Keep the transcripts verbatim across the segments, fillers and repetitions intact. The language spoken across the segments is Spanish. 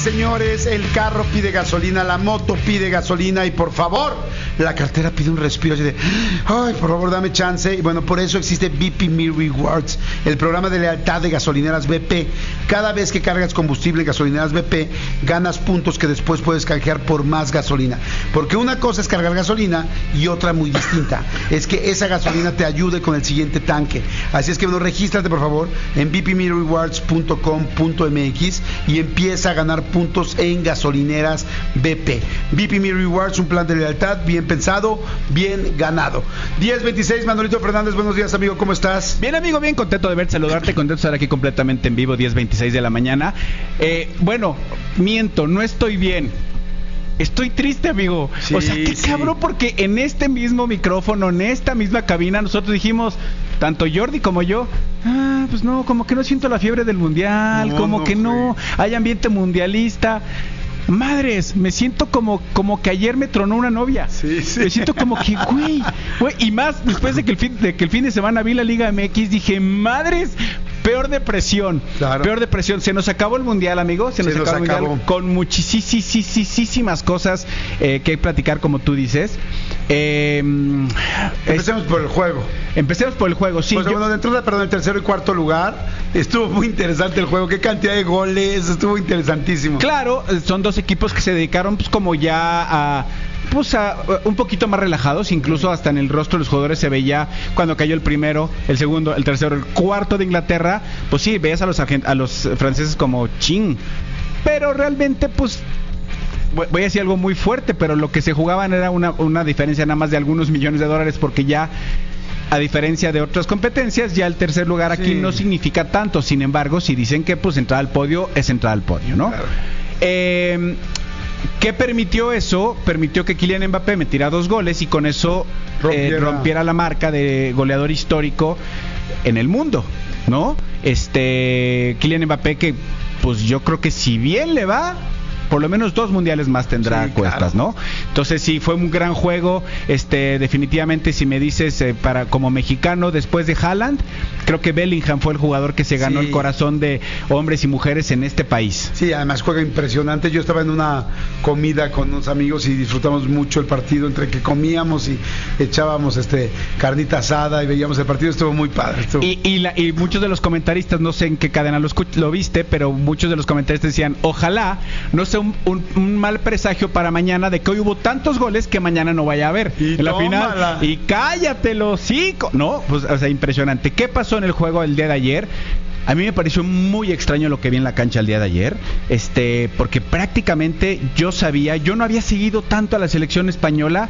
señores, el carro pide gasolina, la moto pide gasolina y por favor, la cartera pide un respiro así de, ay, por favor, dame chance. Y bueno, por eso existe B P Me Rewards, el programa de lealtad de gasolineras B P. Cada vez que cargas combustible en gasolineras B P, ganas puntos que después puedes canjear por más gasolina. Porque una cosa es cargar gasolina y otra muy distinta, es que esa gasolina te ayude con el siguiente tanque. Así es que, bueno, regístrate por favor en b p me rewards punto com punto m x y empieza a ganar puntos en gasolineras B P. B P Me Rewards, un plan de lealtad bien pensado, bien ganado. diez veintiséis, Manolito Fernández, buenos días, amigo, ¿cómo estás? Bien, amigo, bien contento de verte, saludarte, contento de estar aquí completamente en vivo, diez veintiséis de la mañana. Eh, bueno, miento, no estoy bien. Estoy triste, amigo. Sí, o sea, qué sí. cabrón, porque en este mismo micrófono, en esta misma cabina, nosotros dijimos, tanto Jordi como yo, ah, pues no, como que no siento la fiebre del mundial, no, como no que fue. no hay ambiente mundialista. Madres, me siento como como que ayer me tronó una novia. Sí, sí. Me siento como que, güey, güey, y más después de que el fin de que el fin de semana vi la Liga M X, dije, madres, peor depresión, claro. peor depresión. Se nos acabó el mundial, amigo, se nos, se acabó, nos acabó el mundial con muchísimas cosas eh, que platicar, como tú dices. Eh, empecemos es, por el juego. Empecemos por el juego, sí. Pues, yo... bueno, dentro de, perdón, el tercero y cuarto lugar, estuvo muy interesante el juego. Qué cantidad de goles, estuvo interesantísimo. Claro, son dos equipos que se dedicaron, pues, como ya a... pues a, un poquito más relajados, incluso hasta en el rostro de los jugadores se veía cuando cayó el primero, el segundo, el tercero, el cuarto de Inglaterra, pues sí, veías a los a los franceses como ching, pero realmente pues voy a decir algo muy fuerte, pero lo que se jugaban era una, una diferencia nada más de algunos millones de dólares, porque ya a diferencia de otras competencias, ya el tercer lugar aquí sí. no significa tanto. Sin embargo, si dicen que pues entrar al podio es entrar al podio, ¿no? Claro. Eh, ¿Qué permitió eso? Permitió que Kylian Mbappé metiera dos goles y con eso rompiera. Eh, rompiera la marca de goleador histórico en el mundo, ¿no? Este Kylian Mbappé, que pues yo creo que si bien le va, por lo menos dos mundiales más tendrá sí, cuestas, claro. ¿no? Entonces sí, fue un gran juego. Este, definitivamente, si me dices eh, para como mexicano, después de Haaland, creo que Bellingham fue el jugador que se ganó sí. el corazón de hombres y mujeres en este país. Sí, además juega impresionante. Yo estaba en una comida con unos amigos y disfrutamos mucho el partido, entre que comíamos y echábamos este carnita asada y veíamos el partido. Estuvo muy padre. Estuvo... Y, y, la, y muchos de los comentaristas, no sé en qué cadena lo, lo viste, pero muchos de los comentaristas decían, ojalá no sea Un, un, un mal presagio para mañana de que hoy hubo tantos goles que mañana no vaya a haber y en la tómala. final. Y cállatelo, sí, no, pues, o sea, impresionante. ¿Qué pasó en el juego el día de ayer? A mí me pareció muy extraño lo que vi en la cancha el día de ayer, este, porque prácticamente yo sabía, yo no había seguido tanto a la selección española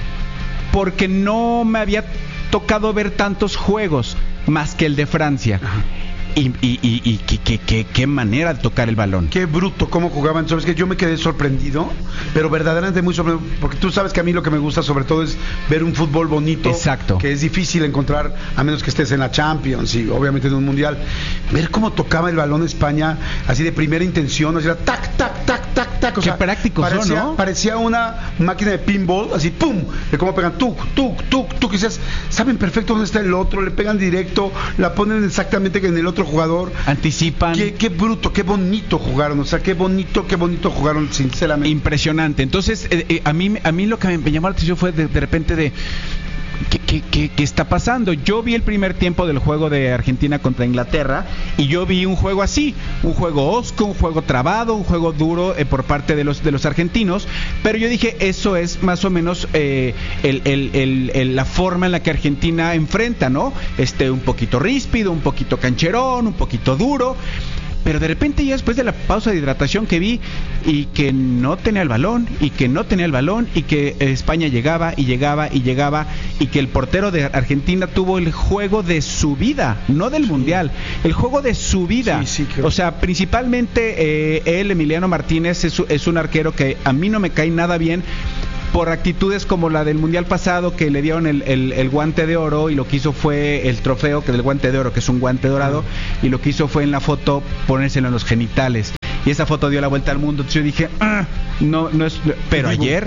porque no me había tocado ver tantos juegos más que el de Francia. Ajá. Y, y, y, y qué, qué, qué, qué manera de tocar el balón. Qué bruto cómo jugaban. Sabes que yo me quedé sorprendido, pero verdaderamente muy sorprendido, porque tú sabes que a mí lo que me gusta sobre todo es ver un fútbol bonito. Exacto. Que es difícil encontrar, a menos que estés en la Champions y obviamente en un mundial. Ver cómo tocaba el balón España, así de primera intención, así era tac, tac, tac, tac, tac. O qué sea, prácticos parecía, son, ¿no? Parecía una máquina de pinball, así pum, de cómo pegan tuk, tuk, tuk, tuk. Y dices, saben perfecto dónde está el otro, le pegan directo, la ponen exactamente en el otro jugador, anticipan. Qué, qué bruto, qué bonito jugaron, o sea, qué bonito, qué bonito jugaron, sinceramente. Impresionante. Entonces, eh, eh, a mí a mí lo que me, me llamó la atención fue de, de repente de ¿Qué, qué, qué, ¿qué está pasando? Yo vi el primer tiempo del juego de Argentina contra Inglaterra y yo vi un juego así, un juego hosco, un juego trabado, un juego duro eh, por parte de los de los argentinos, pero yo dije, eso es más o menos eh, el, el, el, el, la forma en la que Argentina enfrenta, ¿no? Este, un poquito ríspido, un poquito cancherón, un poquito duro. Pero de repente ya después de la pausa de hidratación que vi y que no tenía el balón y que no tenía el balón y que España llegaba y llegaba y llegaba y que el portero de Argentina tuvo el juego de su vida, no del mundial, el juego de su vida. Sí, sí, creo. O sea, principalmente eh, él, Emiliano Martínez, es, es un arquero que a mí no me cae nada bien por actitudes como la del mundial pasado, que le dieron el, el, el guante de oro y lo que hizo fue el trofeo, que es el guante de oro, que es un guante dorado, y lo que hizo fue en la foto ponérselo en los genitales. Y esa foto dio la vuelta al mundo. Entonces yo dije, ah, no, no es. Pero ayer,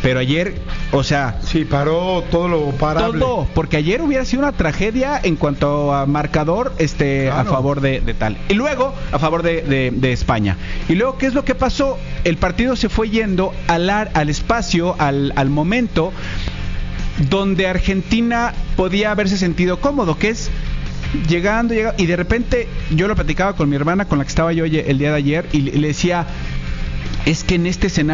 Pero ayer, o sea... Sí, paró todo lo parable. Todo, porque ayer hubiera sido una tragedia en cuanto a marcador este claro. a favor de, de tal. Y luego, a favor de, de, de España. Y luego, ¿qué es lo que pasó? El partido se fue yendo al, al espacio, al, al momento donde Argentina podía haberse sentido cómodo, que es llegando, llegando, y de repente yo lo platicaba con mi hermana, con la que estaba yo el día de ayer, y le decía, es que en este escenario